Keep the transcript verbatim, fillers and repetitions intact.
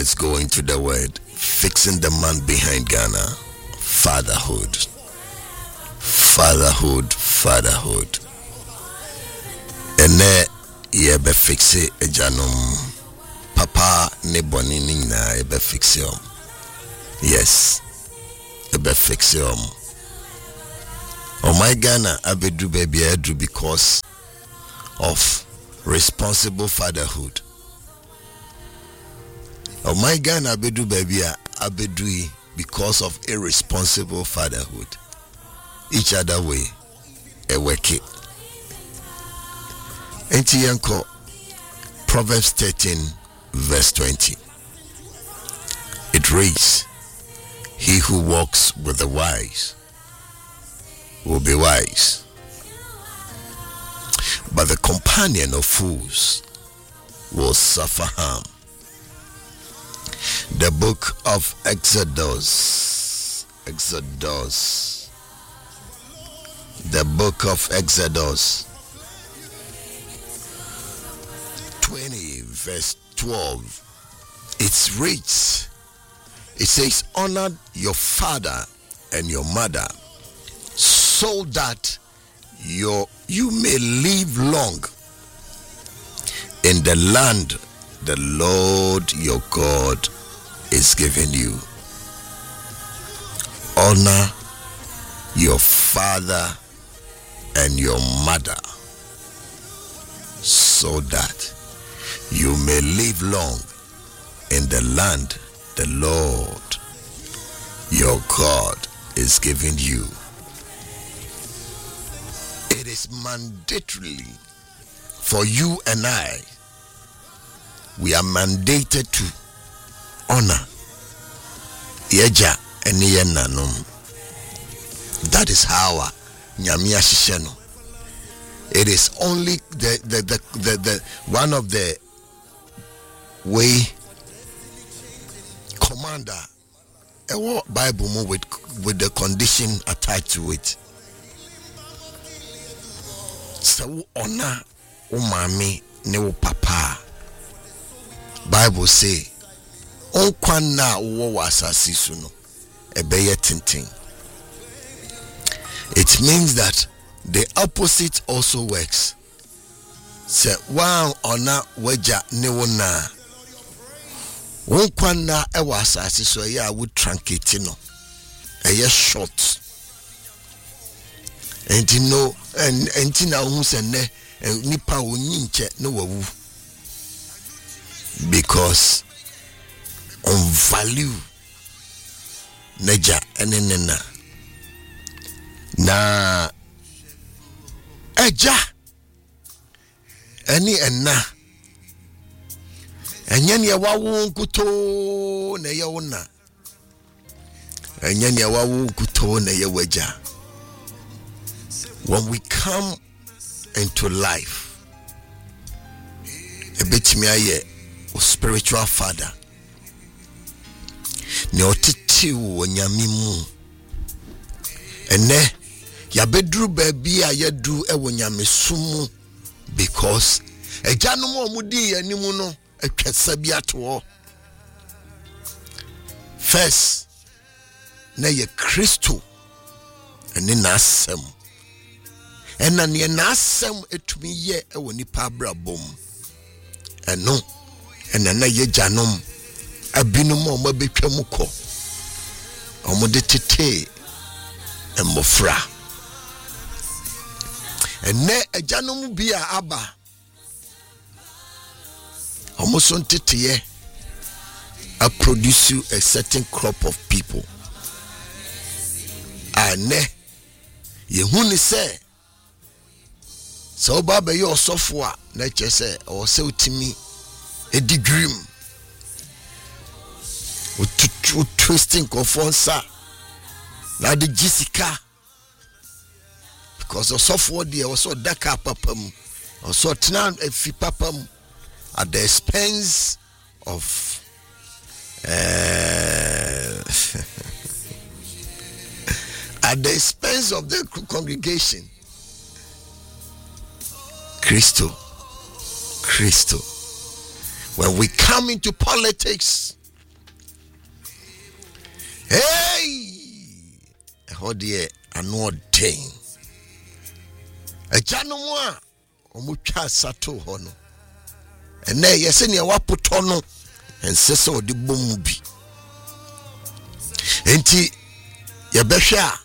Let's go into the word. Fixing the man behind Ghana. Fatherhood. Fatherhood. Fatherhood. Ene yebe fixe ejanum. Papa ne boni nina yebe fixe om. Yes. Yebe fixe om. Oh my Ghana abedu baby edru because of responsible fatherhood. Oh my Ghana abedu baby abedu because of irresponsible fatherhood. Each other way, a weke. Enti yanko Proverbs thirteen verse twenty. It reads, he who walks with the wise will be wise, but the companion of fools will suffer harm. The book of Exodus, Exodus, the book of Exodus twenty verse twelve, it reads, it says, honor your father and your mother so that your you may live long in the land the Lord your God is giving you. Honor your father and your mother so that you may live long in the land the Lord your God is giving you. It is mandatory for you and I. We are mandated to honor yeja eni yenanum. That is how nyamia shisheno. It is only the the, the the the one of the way commander a Bible move with with the condition attached to it. So honor umami ne wo papa. Bible say on kwana wo wasasi su no ebeye tintin. It means that the opposite also works. Say wow honor weja ne wo na on kwana e wasasi so ya would truncate no eye short. And you know and and you know who say ne nipa woni nche no wawu. Because on value neja enenena na eja eni enna enyen ye wawo nkuto na ye wona enyen ye wawo nkuto na ye waja. When we come into life a bit me aye spiritual father ne otiti wo nyame mu ene ya bedru baabi a yadu e wo nyame sumu because ejanom omudi animu no atwasa bi ato. First na ye Kristo ene na asem ena ne na asem etumi ye e wo nipa brabom eno ena na ye janom abinum o mabetwam ko omode tete emofra ene ajanom bi a aba omoson tete a produce a certain crop of people ane ye huni se so baba yo sofo na chese o se utimi a degree with twisting confonsa na the Jessica because of software there was so daka papam or so tnan efi papam at the expense of uh, at the expense of the congregation. Christo Christo when we come into politics hey ɛhɔ deɛ ano ɔden agya no mu a ɔmo twa asato hɔ no ɛnɛ yɛsɛ nea wapotɔ no ɛnsɛ sɛ ɔde bɔ mu bi enti yɛbɛhwɛ a